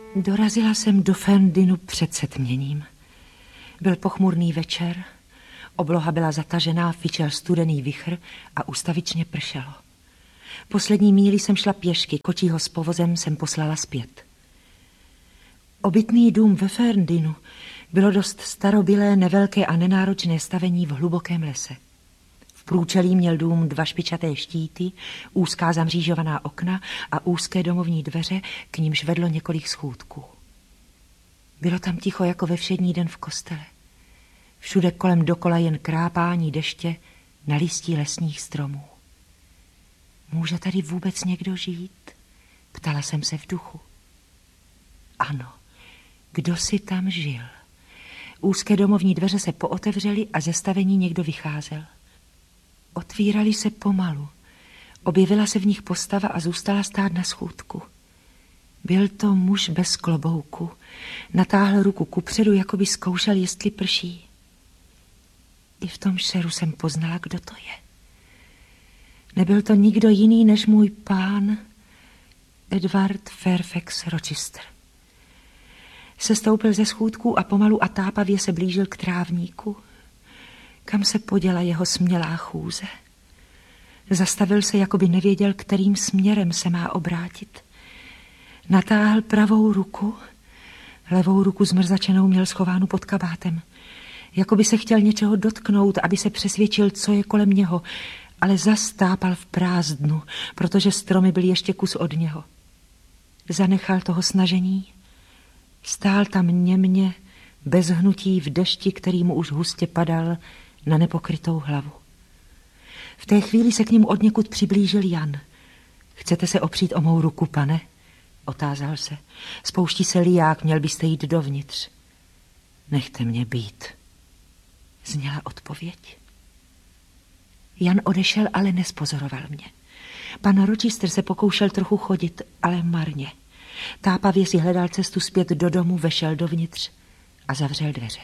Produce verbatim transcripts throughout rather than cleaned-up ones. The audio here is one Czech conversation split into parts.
Dorazila jsem do Ferndynu před setměním. Byl pochmurný večer, obloha byla zatažená, fičel studený vichr a ustavičně pršelo. Poslední míli jsem šla pěšky, kočího s povozem jsem poslala zpět. Obytný dům ve Ferndynu bylo dost starobylé, nevelké a nenáročné stavení v hlubokém lese. V průčelí měl dům dva špičaté štíty, úzká zamřížovaná okna a úzké domovní dveře, k nímž vedlo několik schůdků. Bylo tam ticho jako ve všední den v kostele. Všude kolem dokola jen krápání deště na listí lesních stromů. Může tady vůbec někdo žít? Ptala jsem se v duchu. Ano, kdo si tam žil? Úzké domovní dveře se pootevřely a ze stavení někdo vycházel. Otvírali se pomalu. Objevila se v nich postava a zůstala stát na schůdku. Byl to muž bez klobouku. Natáhl ruku kupředu, jako by zkoušel, jestli prší. I v tom šeru jsem poznala, kdo to je. Nebyl to nikdo jiný než můj pán Edward Fairfax Rochester. Sestoupil ze schůdků a pomalu a tápavě se blížil k trávníku. Kam se poděla jeho smělá chůze? Zastavil se, jako by nevěděl, kterým směrem se má obrátit. Natáhl pravou ruku, levou ruku zmrzačenou měl schovánu pod kabátem. Jako by se chtěl něčeho dotknout, aby se přesvědčil, co je kolem něho, ale zastápal v prázdnu, protože stromy byly ještě kus od něho. Zanechal toho snažení, stál tam němě, bez hnutí v dešti, který mu už hustě padal na nepokrytou hlavu. V té chvíli se k němu odněkud přiblížil Jan. Chcete se opřít o mou ruku, pane? Otázal se. Spouští se liják, měl byste jít dovnitř. Nechte mě být, zněla odpověď. Jan odešel, ale nespozoroval mě. Pan Rochester se pokoušel trochu chodit, ale marně. Tápavě si hledal cestu zpět do domu, vešel dovnitř a zavřel dveře.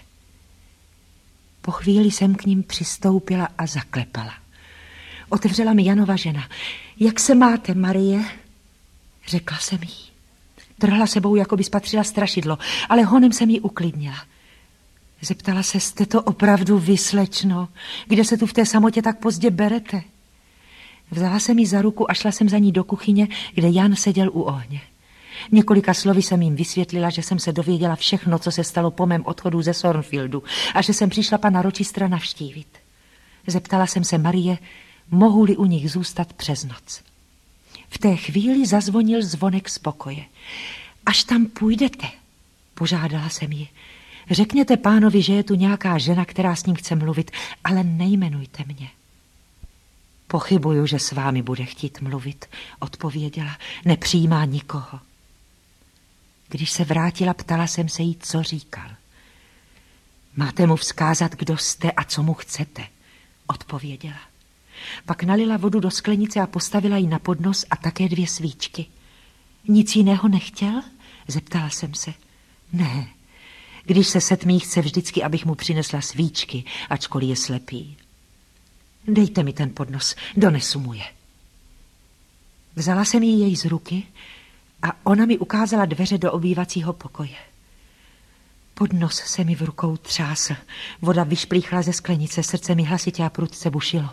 Po chvíli jsem k ním přistoupila a zaklepala. Otevřela mi Janova žena. Jak se máte, Marie? Řekla jsem jí. Trhla sebou, jako by spatřila strašidlo, ale honem jsem jí uklidnila. Zeptala se, jste to opravdu vy, slečno? Kde se tu v té samotě tak pozdě berete? Vzala jsem jí za ruku a šla jsem za ní do kuchyně, kde Jan seděl u ohně. Několika slovy jsem jim vysvětlila, že jsem se dověděla všechno, co se stalo po mém odchodu ze Thornfieldu a že jsem přišla pana Rochestera navštívit. Zeptala jsem se Marie, mohu-li u nich zůstat přes noc. V té chvíli zazvonil zvonek z pokoje. Až tam půjdete, požádala jsem ji. Řekněte pánovi, že je tu nějaká žena, která s ním chce mluvit, ale nejmenujte mě. Pochybuju, že s vámi bude chtít mluvit, odpověděla. Nepřijímá nikoho. Když se vrátila, ptala jsem se jí, co říkal. Máte mu vzkázat, kdo jste a co mu chcete, odpověděla. Pak nalila vodu do sklenice a postavila ji na podnos a také dvě svíčky. Nic jiného nechtěl? Zeptala jsem se. Ne, když se setmí, chce vždycky, abych mu přinesla svíčky, ačkoliv je slepý. Dejte mi ten podnos, donesu mu je. Vzala jsem jí jej z ruky a ona mi ukázala dveře do obývacího pokoje. Podnos se mi v rukou třásl, voda vyšplíchla ze sklenice, srdce mi hlasitě a prudce bušilo.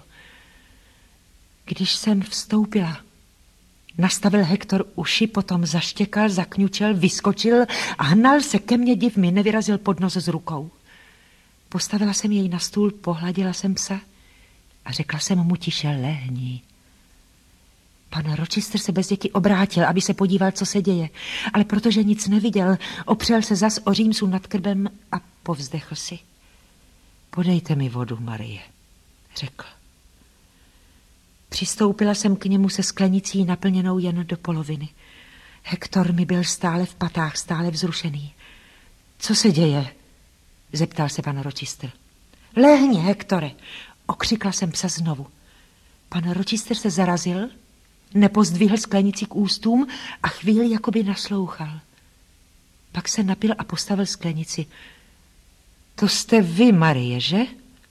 Když jsem vstoupila, nastavil Hektor uši, potom zaštěkal, zakňučel, vyskočil a hnal se ke mně, div mi nevyrazil podnos z rukou. Postavila jsem jej na stůl, pohladila jsem psa a řekla jsem mu tiše, lehni. Pan Rochester se bez děti obrátil, aby se podíval, co se děje, ale protože nic neviděl, opřel se zas o římsu nad krbem a povzdechl si. Podejte mi vodu, Marie, řekl. Přistoupila jsem k němu se sklenicí naplněnou jen do poloviny. Hektor mi byl stále v patách, stále vzrušený. Co se děje? Zeptal se pan Rochester. Lehni, Hektore, okřikla jsem psa znovu. Pan Rochester se zarazil, nepozdvihl sklenici k ústům a chvíli jakoby naslouchal. Pak se napil a postavil sklenici. To jste vy, Marie, že?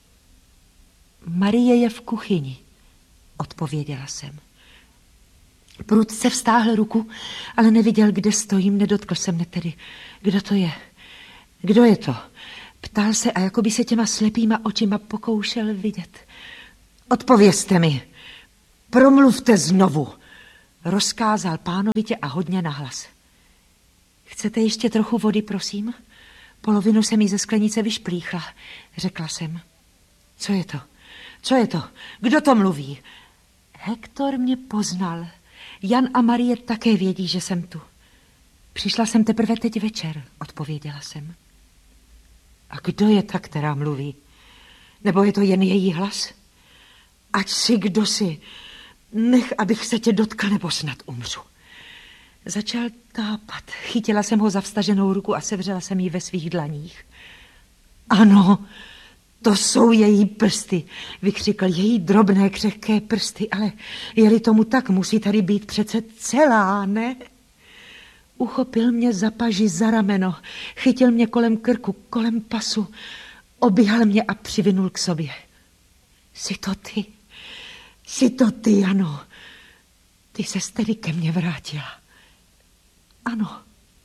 Marie je v kuchyni, odpověděla jsem. Prudce vztáhl ruku, ale neviděl, kde stojím, nedotkl se mne tedy. Kdo to je? Kdo je to? Ptal se a jako by se těma slepýma očima pokoušel vidět. Odpovězte mi, promluvte znovu, rozkázal pánovitě a hodně nahlas. Chcete ještě trochu vody, prosím? Polovinu se mi ze sklenice vyšplíchla, řekla jsem. Co je to? Co je to? Kdo to mluví? Hektor mě poznal. Jan a Marie také vědí, že jsem tu. Přišla jsem teprve teď večer, odpověděla jsem. A kdo je ta, která mluví? Nebo je to jen její hlas? Ať si kdo si, nech, abych se tě dotkl, nebo snad umřu. Začal tápat. Chytila jsem ho za vstaženou ruku a sevřela jsem ji ve svých dlaních. Ano, to jsou její prsty, vykřikl, její drobné křehké prsty, ale je-li tomu tak, musí tady být přece celá, ne? Uchopil mě za paži, za rameno, chytil mě kolem krku, kolem pasu, oběhal mě a přivinul k sobě. Jsi to ty, jsi to ty, Jano. Ty ses tedy ke mně vrátila. Ano.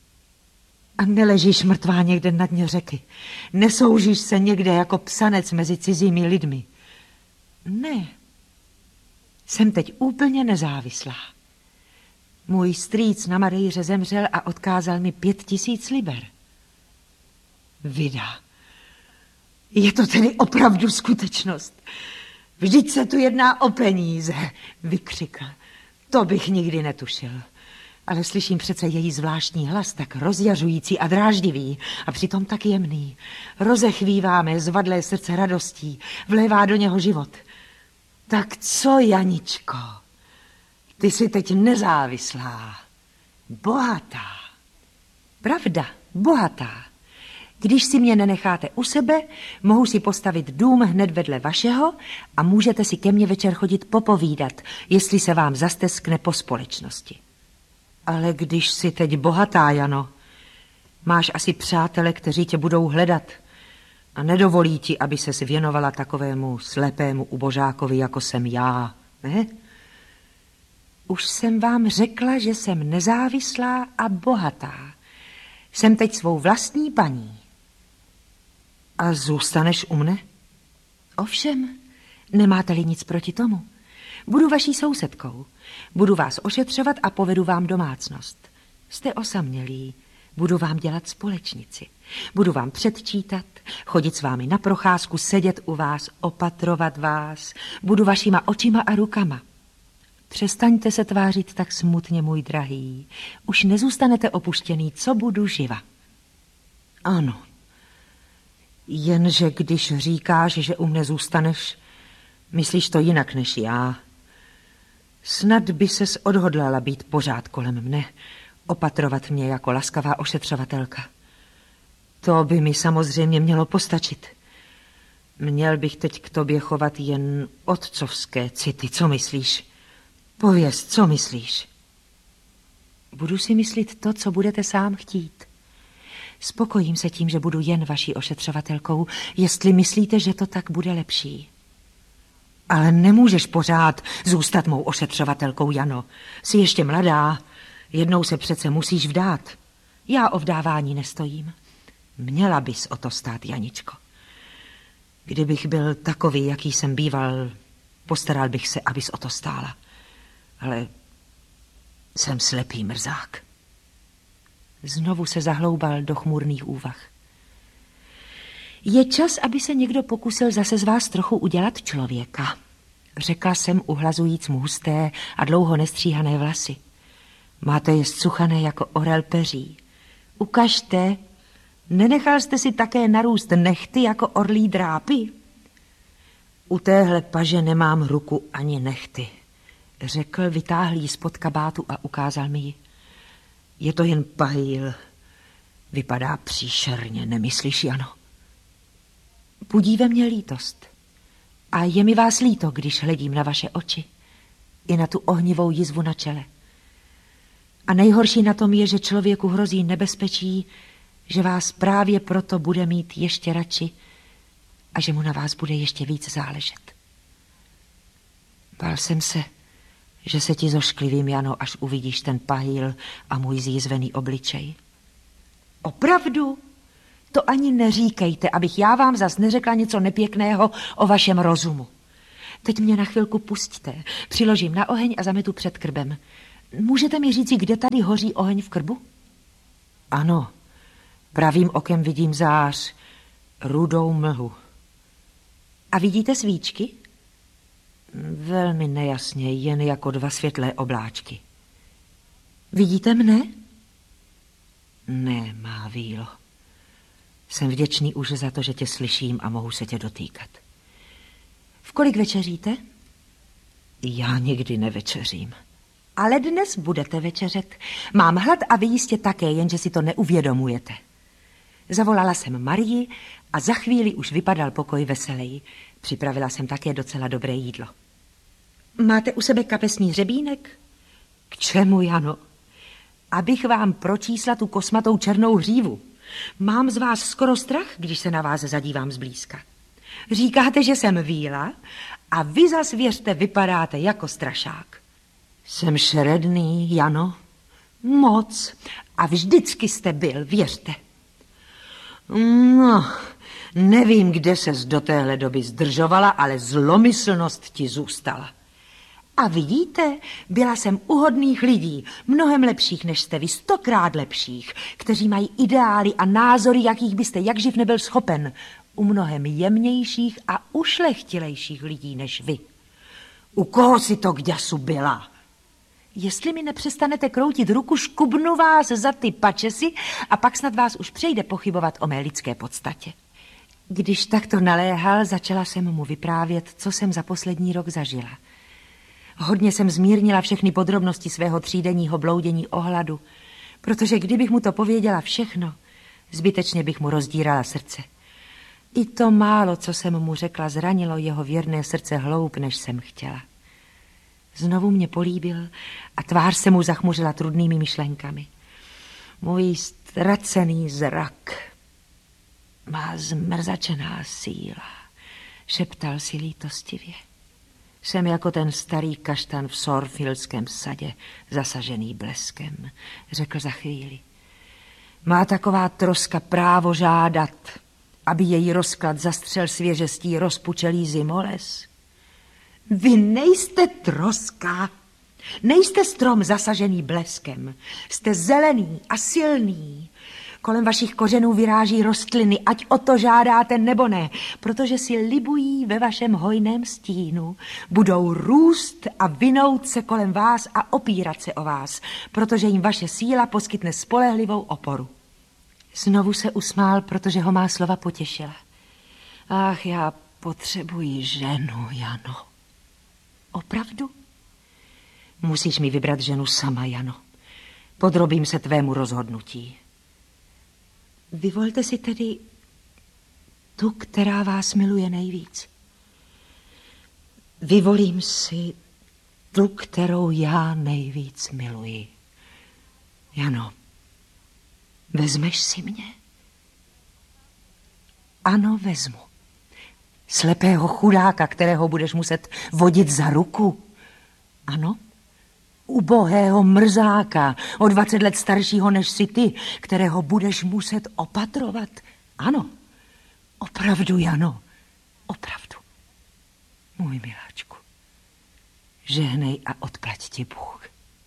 A neležíš mrtvá někde na dně řeky. Nesoužíš se někde jako psanec mezi cizími lidmi. Ne. Jsem teď úplně nezávislá. Můj strýc na Madejře zemřel a odkázal mi pět tisíc liber. Vida. Je to tedy opravdu skutečnost. Vždyť se tu jedná o peníze, vykřikl. To bych nikdy netušil. Ale slyším přece její zvláštní hlas, tak rozjařující a dráždivý a přitom tak jemný. Rozechvíváme zvadlé srdce radostí, vlévá do něho život. Tak co, Janičko? Ty jsi teď nezávislá, bohatá. Pravda, bohatá. Když si mě nenecháte u sebe, mohu si postavit dům hned vedle vašeho a můžete si ke mně večer chodit popovídat, jestli se vám zasteskne po společnosti. Ale když jsi teď bohatá, Jano, máš asi přátele, kteří tě budou hledat a nedovolí ti, aby ses věnovala takovému slepému ubožákovi, jako jsem já, ne? Už jsem vám řekla, že jsem nezávislá a bohatá. Jsem teď svou vlastní paní. A zůstaneš u mne? Ovšem, nemáte-li nic proti tomu. Budu vaší sousedkou. Budu vás ošetřovat a povedu vám domácnost. Jste osamělí. Budu vám dělat společnici. Budu vám předčítat, chodit s vámi na procházku, sedět u vás, opatrovat vás. Budu vašima očima a rukama. Přestaňte se tvářit tak smutně, můj drahý. Už nezůstanete opuštěný, co budu živa. Ano. Jenže když říkáš, že u mne zůstaneš, myslíš to jinak než já. Snad by ses odhodlala být pořád kolem mne, opatrovat mě jako laskavá ošetřovatelka. To by mi samozřejmě mělo postačit. Měl bych teď k tobě chovat jen otcovské city, co myslíš? Pověz, co myslíš? Budu si myslit to, co budete sám chtít. Spokojím se tím, že budu jen vaší ošetřovatelkou, jestli myslíte, že to tak bude lepší. Ale nemůžeš pořád zůstat mou ošetřovatelkou, Jano. Jsi ještě mladá, jednou se přece musíš vdát. Já o vdávání nestojím. Měla bys o to stát, Janičko. Kdybych byl takový, jaký jsem býval, postaral bych se, abys o to stála. Ale jsem slepý mrzák. Znovu se zahloubal do chmurných úvah. Je čas, aby se někdo pokusil zase z vás trochu udělat člověka, řekla jsem, uhlazujíc mu husté a dlouho nestříhané vlasy. Máte je zcuchané jako orel peří. Ukažte, nenechal jste si také narůst nechty jako orlí drápy? U téhle paže nemám ruku ani nechty, řekl, vytáhl ji spod kabátu a ukázal mi ji. Je to jen pahýl. Vypadá příšerně, nemyslíš, Jano? Budí ve mně lítost. A je mi vás líto, když hledím na vaše oči. I na tu ohnivou jizvu na čele. A nejhorší na tom je, že člověku hrozí nebezpečí, že vás právě proto bude mít ještě radši a že mu na vás bude ještě víc záležet. Bál jsem se, že se ti zošklivím, Jano, až uvidíš ten pahýl a můj zjízvený obličej. Opravdu? To ani neříkejte, abych já vám zas neřekla něco nepěkného o vašem rozumu. Teď mě na chvilku pusťte, přiložím na oheň a zametu před krbem. Můžete mi říci, kde tady hoří oheň v krbu? Ano, pravým okem vidím zář, rudou mlhu. A vidíte svíčky? Velmi nejasně, jen jako dva světlé obláčky. Vidíte mne? Ne, má vílo. Jsem vděčný už za to, že tě slyším a mohu se tě dotýkat. V kolik večeříte? Já nikdy nevečeřím. Ale dnes budete večeřet. Mám hlad a vy jistě také, jenže si to neuvědomujete. Zavolala jsem Marii a za chvíli už vypadal pokoj veselý. Připravila jsem také docela dobré jídlo. Máte u sebe kapesní hřebínek? K čemu, Jano? Abych vám pročísla tu kosmatou černou hřívu. Mám z vás skoro strach, když se na vás zadívám zblízka. Říkáte, že jsem víla a vy zas věřte, vypadáte jako strašák. Jsem šeredný, Jano. Moc. A vždycky jste byl, věřte. No, nevím, kde ses do téhle doby zdržovala, ale zlomyslnost ti zůstala. A vidíte, byla jsem u hodných lidí, mnohem lepších než jste vy, stokrát lepších, kteří mají ideály a názory, jakých byste jakživ nebyl schopen, u mnohem jemnějších a ušlechtilejších lidí než vy. U koho si to k děsu byla? Jestli mi nepřestanete kroutit ruku, škubnu vás za ty pačesy a pak snad vás už přejde pochybovat o mé lidské podstatě. Když takto naléhal, začala jsem mu vyprávět, co jsem za poslední rok zažila. Hodně jsem zmírnila všechny podrobnosti svého třídenního bloudění o hladu, protože kdybych mu to pověděla všechno, zbytečně bych mu rozdírala srdce. I to málo, co jsem mu řekla, zranilo jeho věrné srdce hloub, než jsem chtěla. Znovu mě políbil a tvář se mu zachmuřila trudnými myšlenkami. Můj ztracený zrak má zmrzačená síla, šeptal si lítostivě. Jsem jako ten starý kaštan v Sorfieldském sadě, zasažený bleskem, řekl za chvíli. Má taková troska právo žádat, aby její rozklad zastřel svěžestí rozpučelý zimoles? Vy nejste troska, nejste strom zasažený bleskem, jste zelený a silný. Kolem vašich kořenů vyráží rostliny, ať o to žádáte nebo ne, protože si libují ve vašem hojném stínu. Budou růst a vinout se kolem vás a opírat se o vás, protože jim vaše síla poskytne spolehlivou oporu. Znovu se usmál, protože ho má slova potěšila. Ach, já potřebuji ženu, Jano. Opravdu? Musíš mi vybrat ženu sama, Jano. Podrobím se tvému rozhodnutí. Vyvolte si tedy tu, která vás miluje nejvíc. Vyvolím si tu, kterou já nejvíc miluji. Jano, vezmeš si mě? Ano, vezmu. Slepého chudáka, kterého budeš muset vodit za ruku. Ano, ubohého mrzáka, o dvacet let staršího než si ty, kterého budeš muset opatrovat. Ano, opravdu, Jano, opravdu. Můj miláčku, žehnej a odplať ti Bůh.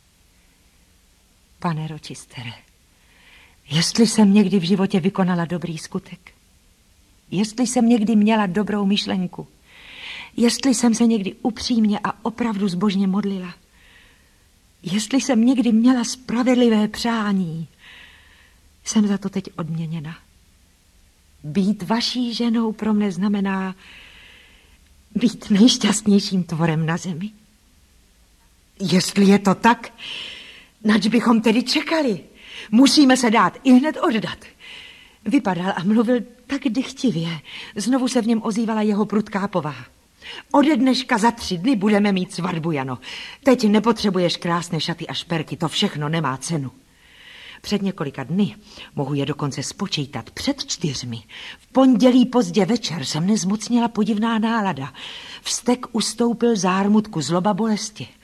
Pane Ročistere, jestli jsem někdy v životě vykonala dobrý skutek, jestli jsem někdy měla dobrou myšlenku, jestli jsem se někdy upřímně a opravdu zbožně modlila, jestli jsem někdy měla spravedlivé přání, jsem za to teď odměněna. Být vaší ženou pro mne znamená být nejšťastnějším tvorem na zemi. Jestli je to tak, nač bychom tedy čekali? Musíme se dát i hned oddat. Vypadal a mluvil tak dychtivě. Znovu se v něm ozývala jeho prudká povaha. Ode dneška za tři dny budeme mít svatbu, Jano. Teď nepotřebuješ krásné šaty a šperky, to všechno nemá cenu. Před několika dny, mohu je dokonce spočítat, před čtyřmi, v pondělí pozdě večer se mne zmocnila podivná nálada. Vztek ustoupil zármutku, zloba bolesti.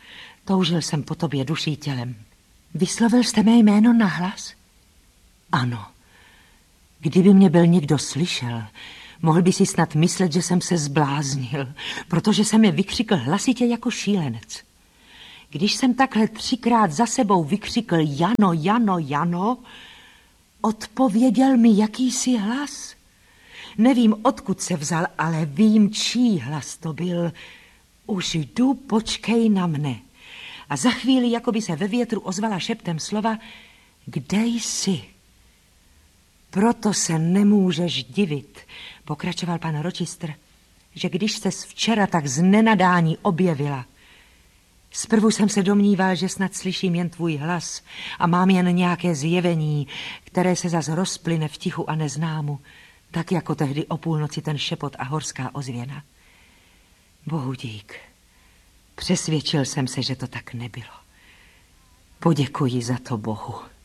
Toužil jsem po tobě duší tělem. Vyslovil jste mé jméno nahlas? Ano. Kdyby mě byl někdo slyšel, mohl by si snad myslet, že jsem se zbláznil, protože jsem je vykřikl hlasitě jako šílenec. Když jsem takhle třikrát za sebou vykřikl Jano, Jano, Jano, odpověděl mi jakýsi hlas. Nevím, odkud se vzal, ale vím, čí hlas to byl. Už jdu, počkej na mne. A za chvíli, jako by se ve větru ozvala šeptem slova, kde jsi? Proto se nemůžeš divit, pokračoval pan Rochester, že když ses včera tak z nenadání objevila. Zprvu jsem se domníval, že snad slyším jen tvůj hlas a mám jen nějaké zjevení, které se zas rozplyne v tichu a neznámu, tak jako tehdy o půlnoci ten šepot a horská ozvěna. Bohu dík, přesvědčil jsem se, že to tak nebylo. Poděkuji za to Bohu.